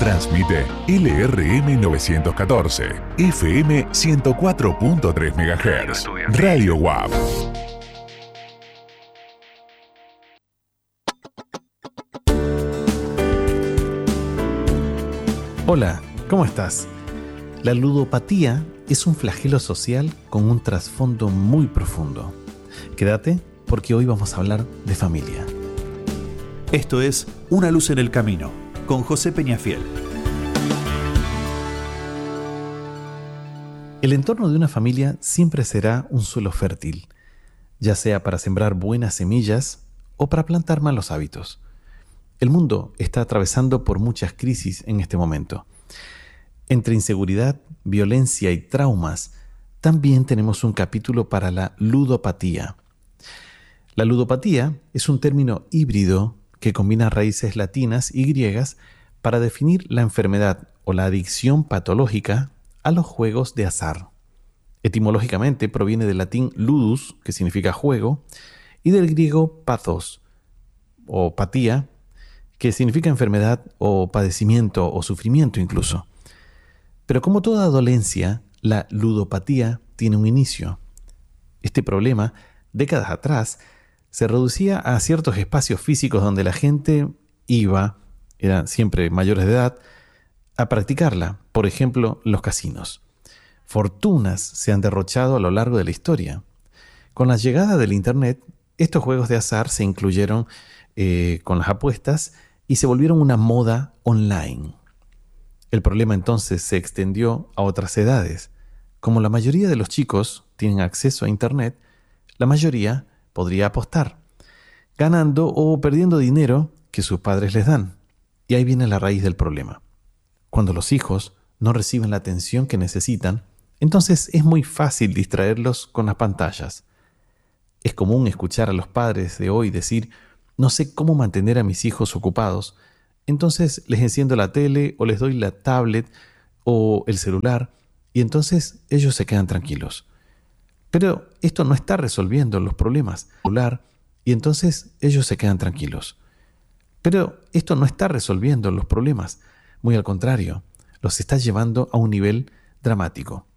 Transmite LRM 914, FM 104.3 MHz, Radio WAP. Hola, ¿cómo estás? La ludopatía es un flagelo social con un trasfondo muy profundo. Quédate porque hoy vamos a hablar de familia. Esto es Una luz en el camino, con José Peñafiel. El entorno de una familia siempre será un suelo fértil, ya sea para sembrar buenas semillas o para plantar malos hábitos. El mundo está atravesando por muchas crisis en este momento. Entre inseguridad, violencia y traumas, también tenemos un capítulo para la ludopatía. La ludopatía es un término híbrido que combina raíces latinas y griegas para definir la enfermedad o la adicción patológica a los juegos de azar. Etimológicamente proviene del latín ludus, que significa juego, y del griego pathos o patía, que significa enfermedad o padecimiento o sufrimiento incluso. Pero como toda dolencia, la ludopatía tiene un inicio. Este problema, décadas atrás, se reducía a ciertos espacios físicos donde la gente iba, eran siempre mayores de edad, a practicarla, por ejemplo, los casinos. Fortunas se han derrochado a lo largo de la historia. Con la llegada del Internet, estos juegos de azar se incluyeron con las apuestas y se volvieron una moda online. El problema entonces se extendió a otras edades. Como la mayoría de los chicos tienen acceso a Internet, la mayoría podría apostar, ganando o perdiendo dinero que sus padres les dan. Y ahí viene la raíz del problema. Cuando los hijos no reciben la atención que necesitan, entonces es muy fácil distraerlos con las pantallas. Es común escuchar a los padres de hoy decir: no sé cómo mantener a mis hijos ocupados, entonces les enciendo la tele o les doy la tablet o el celular y entonces ellos se quedan tranquilos. Pero esto no está resolviendo los problemas. Y entonces ellos se quedan tranquilos. Pero esto no está resolviendo los problemas. Muy al contrario, los está llevando a un nivel dramático.